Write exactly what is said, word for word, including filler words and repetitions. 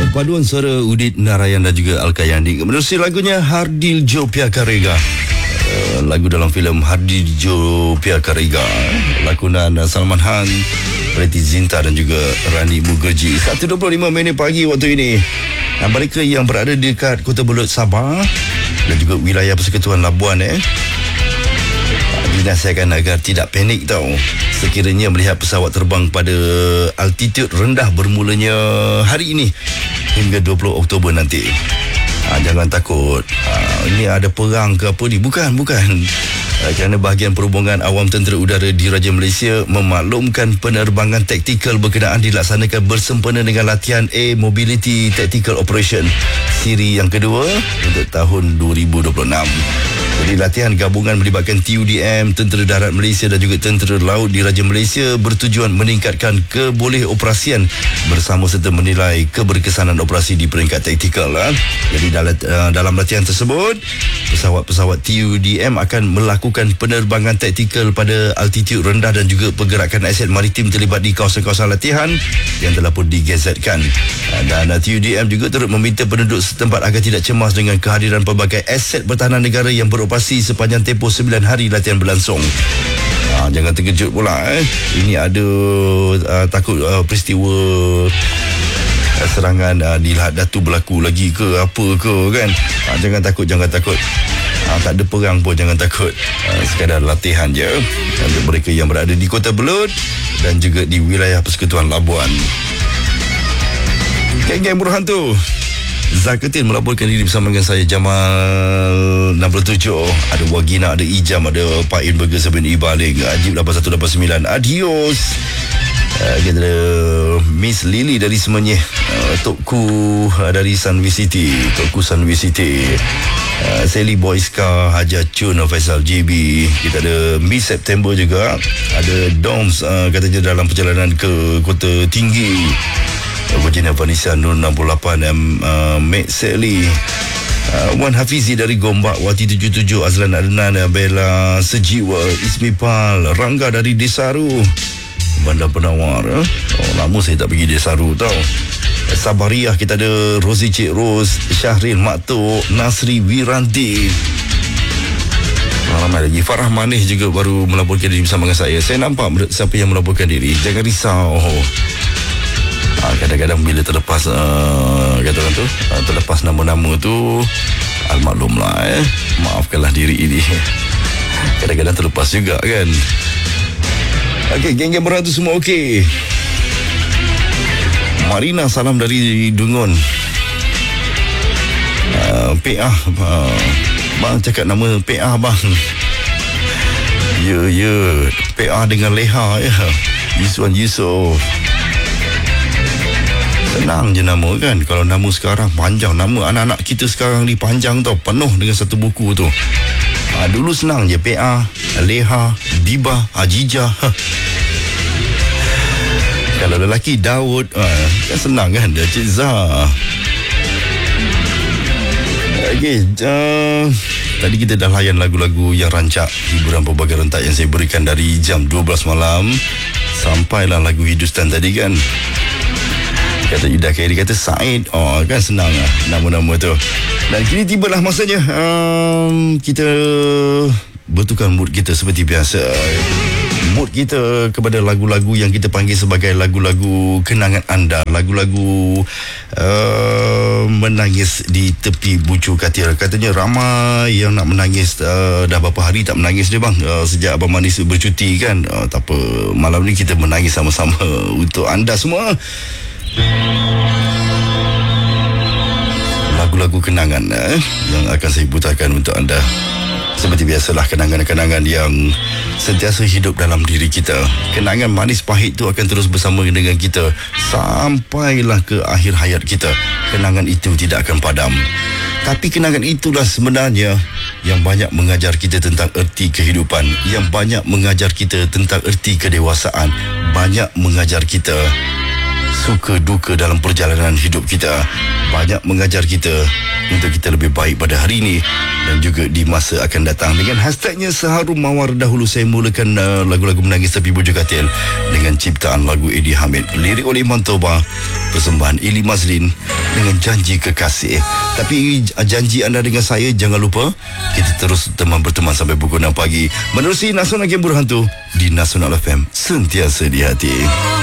Paduan suara Udit Narayan dan juga Alkayandi menerusi lagunya Hardiljo Piakarega. Uh, lagu dalam filem Hardiljo Piakarega, lakonan Salman Khan, Preti Zinta dan juga Rani Mukherjee. satu dua puluh lima minit pagi waktu ini. Nah, mereka yang berada di dekat Kota Belud, Sabah dan juga wilayah Persekutuan Labuan eh dinasihatkan agar tidak panik tau sekiranya melihat pesawat terbang pada altitude rendah bermulanya hari ini hingga dua puluh Oktober nanti. Ha, jangan takut. Ha, ini ada perang ke apa ni? Bukan, bukan. Ha, kerana bahagian perhubungan awam tentera udara di Raja Malaysia memaklumkan penerbangan taktikal berkenaan dilaksanakan bersempena dengan latihan Air Mobility Tactical Operation siri yang kedua untuk tahun dua ribu dua puluh enam. Jadi latihan gabungan melibatkan T U D M, Tentera Darat Malaysia dan juga Tentera Laut di Raja Malaysia bertujuan meningkatkan kebolehoperasian bersama serta menilai keberkesanan operasi di peringkat taktikal. Jadi dalam, dalam latihan tersebut, pesawat-pesawat T U D M akan melakukan penerbangan taktikal pada altitude rendah dan juga pergerakan aset maritim terlibat di kawasan-kawasan latihan yang telah pun digezetkan. Dan T U D M juga turut meminta penduduk setempat agar tidak cemas dengan kehadiran pelbagai aset pertahanan negara yang beroperasi sepanjang tempoh sembilan hari latihan berlangsung. Ha, jangan terkejut pula eh. Ini ada uh, takut uh, peristiwa uh, serangan uh, di Lahad Datu berlaku lagi ke apa ke kan. Ha, jangan takut, jangan takut. Ha, tak ada perang pun jangan takut. Ha, sekadar latihan je. Untuk mereka yang berada di Kota Belud dan juga di wilayah Persekutuan Labuan. Geng-geng buruh hantu, Zaketin melaporkan diri bersama dengan saya, Jamal enam puluh tujuh. Ada Wagina, ada Ijam, ada Pak In Burger Sabin Ibaling, Ajib lapan satu lapan sembilan. Adios. Uh, kita ada Miss Lily dari Semenyih, uh, Tokku uh, dari Sunway City, Tokku Sunway City, uh, Sally Boyska, Haja Chun, Faisal J B. Kita ada Miss September juga. Ada Doms, uh, katanya dalam perjalanan ke Kota Tinggi. Virginia Vanessa Nur enam puluh lapan, uh, Mek Sally, uh, Wan Hafizi dari Gombak, Wati tujuh tujuh, Azlan Adnan, Bella Sejiwa, Ismi Pal, Rangga dari Desaru, Bandar Penawar. eh? Oh, lama saya tak pergi Desaru tau. Sabariah kita ada Rosie Cik Ros, Syahril Maktuk, Nasri Wiranti. Ramai lagi. Farah Manis juga baru melaporkan diri bersama dengan saya. Saya nampak siapa yang melaporkan diri. Jangan risau. Oh. Ha, kadang-kadang bila terlepas uh, kata orang tu uh, terlepas nama-nama tu, almaklumlah eh maafkanlah diri ini. Kadang-kadang terlepas juga kan. Okey, geng-geng berang tu semua okey. Marina salam dari Dungun. uh, P A uh, bang cakap nama P A bang. Ya ya P A dengan Leha ya. Yuswan Yusof. Senang je nama kan. Kalau nama sekarang panjang. Nama anak-anak kita sekarang ni panjang tau. Penuh dengan satu buku tu. Ha, dulu senang je. P A, Leha, Diba, Hajijah. Ha. Kalau lelaki Daud, ha, kan senang kan. Dia Cik Zah. Okay, uh, tadi kita dah layan lagu-lagu yang rancak, hiburan pelbagai rentak yang saya berikan dari jam dua belas malam sampailah lagu Hindustan tadi kan. Kata Ida Khairi, kata Said. Oh kan senang lah nama-nama tu. Dan kini tibalah masanya um, kita betulkan mood kita seperti biasa. Mood kita kepada lagu-lagu yang kita panggil sebagai lagu-lagu kenangan anda. Lagu-lagu uh, menangis di tepi bucu katil. Katanya ramai yang nak menangis, uh, dah berapa hari tak menangis dia bang, uh, sejak Abang Manis bercuti kan. uh, Tak apa, malam ni kita menangis sama-sama untuk anda semua. Lagu-lagu kenangan eh, yang akan saya putarkan untuk anda. Seperti biasalah, kenangan-kenangan yang sentiasa hidup dalam diri kita. Kenangan manis pahit tu akan terus bersama dengan kita sampailah ke akhir hayat kita. Kenangan itu tidak akan padam. Tapi kenangan itulah sebenarnya yang banyak mengajar kita tentang erti kehidupan, yang banyak mengajar kita tentang erti kedewasaan, banyak mengajar kita suka duka dalam perjalanan hidup kita, banyak mengajar kita untuk kita lebih baik pada hari ini dan juga di masa akan datang. Dengan hashtagnya Seharum Mawar, dahulu saya mulakan uh, lagu-lagu menangis tepi bujuk katil dengan ciptaan lagu Eddie Hamid, lirik oleh Iman Toba, persembahan Ili Mazlin dengan janji kekasih. Tapi janji anda dengan saya, jangan lupa kita terus teman berteman sampai pukul enam pagi menerusi Nasional Game Burhantu di Nasional F M, sentiasa di hati.